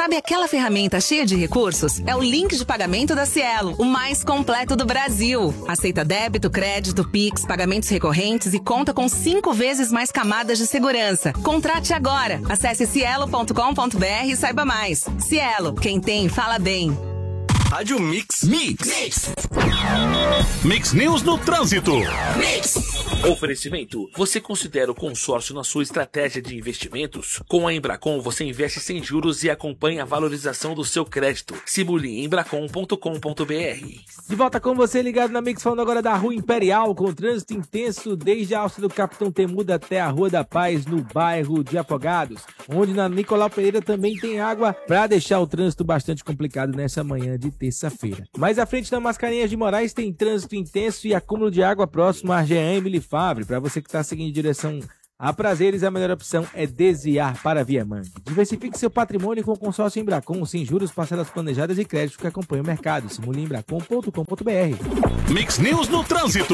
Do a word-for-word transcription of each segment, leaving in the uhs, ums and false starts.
Sabe aquela ferramenta cheia de recursos? É o link de pagamento da Cielo, o mais completo do Brasil. Aceita débito, crédito, Pix, pagamentos recorrentes e conta com cinco vezes mais camadas de segurança. Contrate agora. Acesse cielo ponto com ponto br e saiba mais. Cielo, quem tem, fala bem. Rádio Mix. Mix. Mix. Mix News no Trânsito. Mix. Oferecimento. Você considera o consórcio na sua estratégia de investimentos? Com a Embracon, você investe sem juros e acompanha a valorização do seu crédito. Simule em embracon ponto com ponto br. De volta com você, ligado na Mix, falando agora da Rua Imperial, com trânsito intenso desde a alça do Capitão Temuda até a Rua da Paz, no bairro de Afogados, onde na Nicolau Pereira também tem água para deixar o trânsito bastante complicado nessa manhã de terça-feira. Mais à frente, na Mascarenhas de Moraes, tem trânsito intenso e acúmulo de água próximo à Jean Emily Favre. Para você que está seguindo em direção a Prazeres, a melhor opção é desviar para a Via Mangue. Diversifique seu patrimônio com o consórcio Embracon, sem juros, parcelas planejadas e crédito que acompanha o mercado. Simule em embracon ponto com ponto br. Mix News no Trânsito.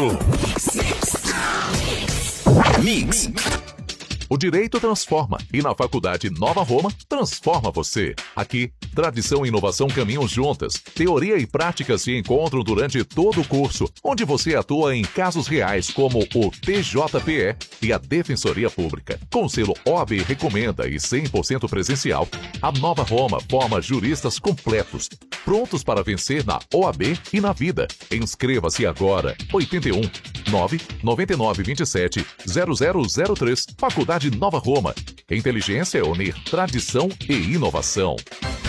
Mix. O direito transforma e na Faculdade Nova Roma transforma você. Aqui, tradição e inovação caminham juntas. Teoria e prática se encontram durante todo o curso, onde você atua em casos reais como o T J P E e a Defensoria Pública. Com selo O A B Recomenda e cem por cento presencial, a Nova Roma forma juristas completos, prontos para vencer na O A B e na vida. Inscreva-se agora. oito um nove nove nove dois sete zero zero zero três. Faculdade Nova Roma. Inteligência é unir tradição e inovação.